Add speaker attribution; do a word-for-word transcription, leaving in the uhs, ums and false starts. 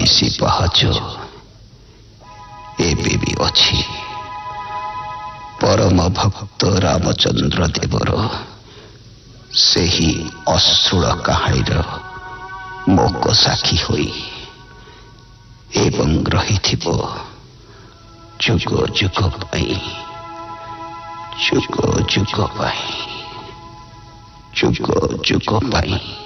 Speaker 1: ବାଇଶି ପାହାଚ ଏବେ ବି ଅଛି। ପରମ ଭକ୍ତ ରାମଚନ୍ଦ୍ର ଦେବର ସେହି ଅଶ୍ରୁଳ କାହାଣୀର ମୋକ ସାକ୍ଷୀ ହୋଇ ଏବଂ ରହିଥିବ ଯୁଗ ଯୁଗ ପାଇଁ, ଯୁଗ ଯୁଗ ପାଇଁ, ଯୁଗ ଯୁଗ ପାଇଁ।